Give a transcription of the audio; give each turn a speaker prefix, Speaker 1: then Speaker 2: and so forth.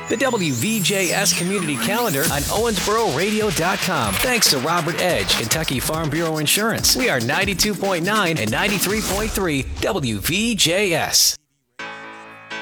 Speaker 1: The WVJS Community Calendar on OwensboroRadio.com. Thanks to Robert Edge, Kentucky Farm Bureau Insurance. We are 92.9 and 93.3 WVJS.